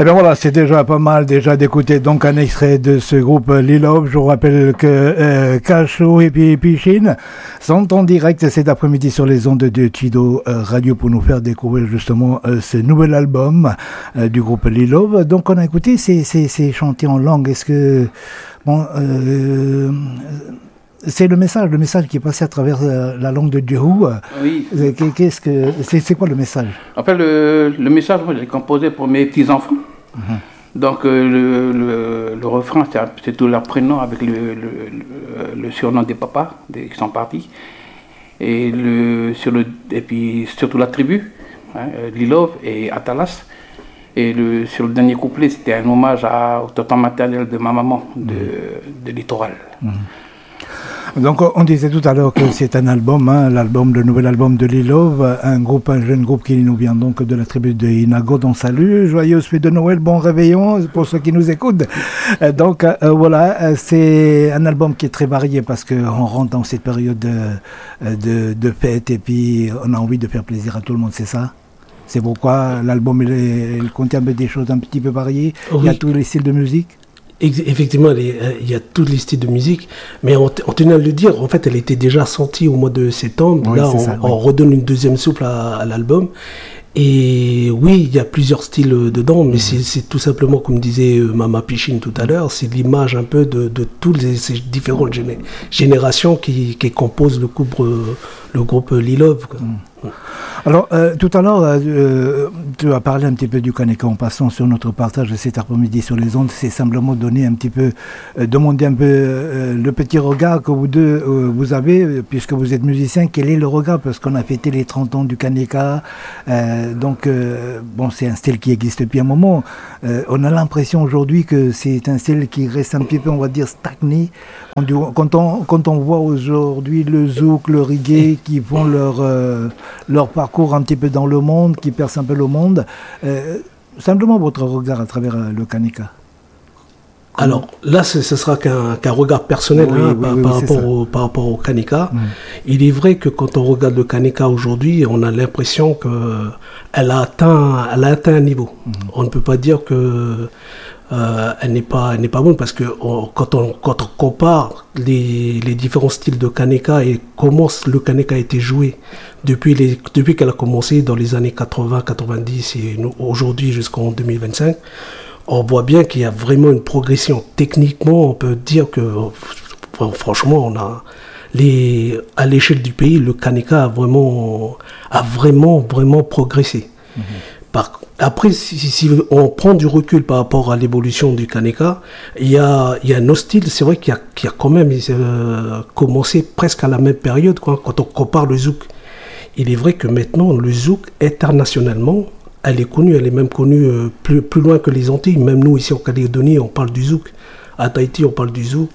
Et bien voilà, c'est déjà pas mal déjà d'écouter donc un extrait de ce groupe Lilov. Je vous rappelle que Cacho et puis Pichine sont en direct cet après-midi sur les ondes de Chido Radio pour nous faire découvrir justement ce nouvel album du groupe Lilov. Donc on a écouté ces chantés en langue. Est-ce que bon c'est le message qui est passé à travers la langue de Jéhu. Oui. C'est quoi le message? En fait, le message, moi, je l'ai composé pour mes petits-enfants. Donc, le refrain, c'est tout leur prénom avec le surnom des papas qui sont partis. Et puis, surtout la tribu, Lilov et Atalas. Et sur le dernier couplet, c'était un hommage au tonton maternel de ma maman, de Littoral. Donc on disait tout à l'heure que c'est un album, le nouvel album de Lilov, un jeune groupe qui nous vient donc de la tribu de Inago. Donc salut, joyeuse fête de Noël, bon réveillon pour ceux qui nous écoutent. Donc voilà, c'est un album qui est très varié parce qu'on rentre dans cette période de fête et puis on a envie de faire plaisir à tout le monde, c'est ça? C'est pourquoi l'album il contient des choses un petit peu variées, oui. Il y a tous les styles de musique. Effectivement, il y a tous les styles de musique, mais on tenait à le dire, en fait, elle était déjà sortie au mois de septembre. Oui, là, on redonne une deuxième souffle à l'album. Et oui, il y a plusieurs styles dedans, mais c'est tout simplement, comme disait Mama Pichine tout à l'heure, c'est l'image un peu de toutes ces différentes générations qui composent le groupe Lilov. Alors, tout à l'heure, tu as parlé un petit peu du Kaneka en passant sur notre partage de cet après-midi sur les ondes. C'est simplement demander un peu le petit regard que vous avez, puisque vous êtes musicien. Quel est le regard? Parce qu'on a fêté les 30 ans du Kaneka. C'est un style qui existe depuis un moment. On a l'impression aujourd'hui que c'est un style qui reste un petit peu, on va dire, stagné. Quand on voit aujourd'hui le zouk, le reggae qui font leur parcours un petit peu dans le monde, qui percent un peu le monde, simplement votre regard à travers le Kaneka. Alors là, ce sera qu'un regard personnel par rapport au Kaneka. Il est vrai que quand on regarde le Kaneka aujourd'hui, on a l'impression qu'elle a atteint un niveau. On ne peut pas dire que elle n'est pas bonne parce que quand on compare les différents styles de Kaneka et comment le Kaneka a été joué depuis qu'elle a commencé dans les années 80-90 et aujourd'hui jusqu'en 2025, on voit bien qu'il y a vraiment une progression. Techniquement, on peut dire que franchement, à l'échelle du pays, le Kaneka a vraiment progressé. Après, si on prend du recul par rapport à l'évolution du Kaneka, il y a un autre style, c'est vrai qu'il a quand même commencé presque à la même période, quand on compare le zouk. Il est vrai que maintenant, le zouk, internationalement, elle est même connue plus loin que les Antilles. Même nous, ici en Calédonie, on parle du zouk. À Tahiti, on parle du zouk.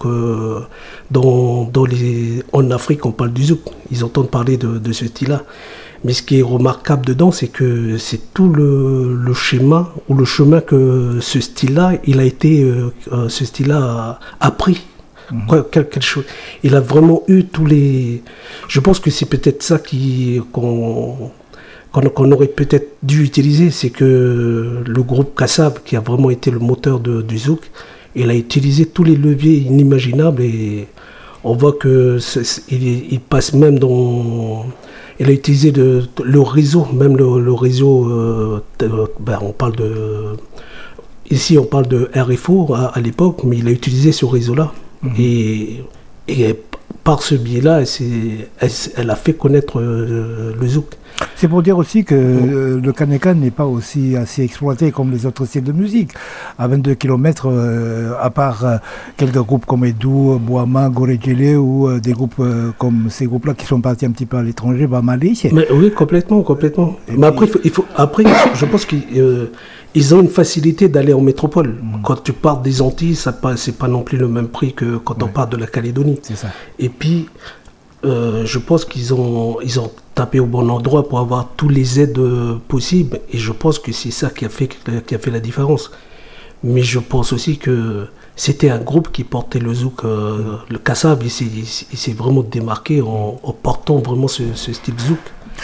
En Afrique, on parle du zouk. Ils entendent parler de ce style-là. Mais ce qui est remarquable dedans, c'est que c'est tout le schéma ou le chemin que ce style-là, ce style-là a pris. Quelque chose. Il a vraiment eu tous les... Je pense que c'est peut-être ça qu'on aurait peut-être dû utiliser, c'est que le groupe Kassav, qui a vraiment été le moteur du zouk, il a utilisé tous les leviers inimaginables et on voit qu'il passe même dans... Il a utilisé le réseau, même le réseau, on parle de... Ici, on parle de RFO à l'époque, mais il a utilisé ce réseau-là. Et par ce biais-là, elle a fait connaître le zouk. C'est pour dire aussi que le Kaneka n'est pas aussi assez exploité comme les autres styles de musique. À 22 km, à part quelques groupes comme Edou, Boama, Goredjele ou des groupes comme ces groupes-là qui sont partis un petit peu à l'étranger, Mali. Mais oui, complètement. Mais après, je pense qu'ils ont une facilité d'aller en métropole. Quand tu pars des Antilles, c'est pas non plus le même prix que quand on part de la Calédonie. C'est ça. Et puis, je pense qu'ils ont tapé au bon endroit pour avoir tous les aides possibles. Et je pense que c'est ça qui a fait la différence. Mais je pense aussi que c'était un groupe qui portait le zouk. Le Kassav, il s'est vraiment démarqué en portant vraiment ce style zouk.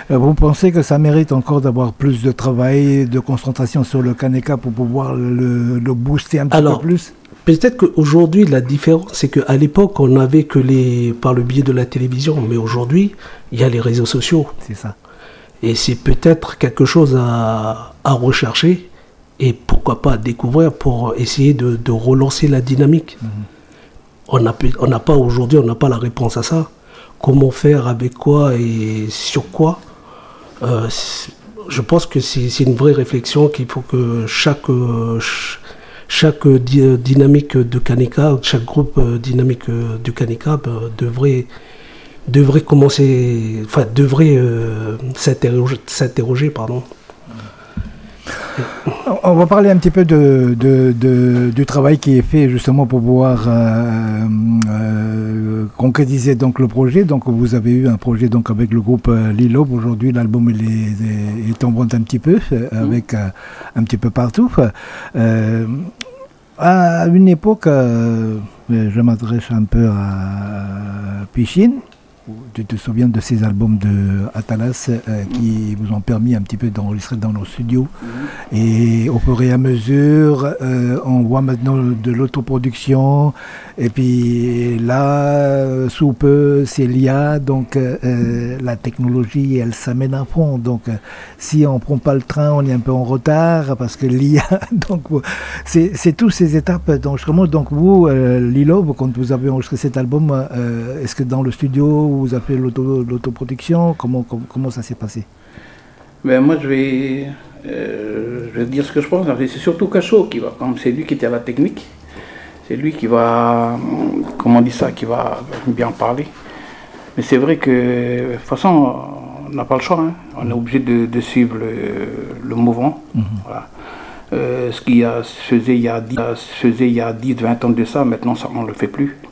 Vous pensez que ça mérite encore d'avoir plus de travail, de concentration sur le Kaneka pour pouvoir le booster un petit peu plus? Peut-être qu'aujourd'hui, la différence, c'est qu'à l'époque, on n'avait que par le biais de la télévision. Mais aujourd'hui, il y a les réseaux sociaux. C'est ça. Et c'est peut-être quelque chose à rechercher et pourquoi pas à découvrir pour essayer de relancer la dynamique. Mm-hmm. On n'a pas aujourd'hui, on n'a pas la réponse à ça. Comment faire, avec quoi et sur quoi? Je pense que c'est une vraie réflexion qu'il faut que chaque dynamique de Kaneka, chaque groupe dynamique du Kaneka devrait commencer, enfin devrait s'interroger, pardon. On va parler un petit peu du travail qui est fait justement pour pouvoir concrétiser donc le projet. Donc vous avez eu un projet donc avec le groupe Lilob. Aujourd'hui l'album est en vente un petit peu avec un petit peu partout. À une époque, je m'adresse un peu à Pichine. Tu te souviens de ces albums de Atalas qui vous ont permis un petit peu d'enregistrer dans nos studios. Et au fur et à mesure, on voit maintenant de l'autoproduction. Et puis là, sous peu, c'est l'IA. Donc la technologie, elle s'amène à fond. Donc si on ne prend pas le train, on est un peu en retard parce que l'IA... Donc c'est toutes ces étapes d'enregistrement. Donc vous, Lilo, quand vous avez enregistré cet album, est-ce que dans le studio, vous avez fait l'autoproduction? Comment ça s'est passé? Ben moi, je vais dire ce que je pense. C'est surtout Cachot qui va, comme c'est lui qui était à la technique, c'est lui qui va, comment on dit ça, qui va bien parler. Mais c'est vrai que, de toute façon, on n'a pas le choix. Hein. On est obligé de suivre le mouvement. Mm-hmm. Voilà. Ce qui se faisait il y a 10, 20 ans de ça, maintenant ça, on ne le fait plus.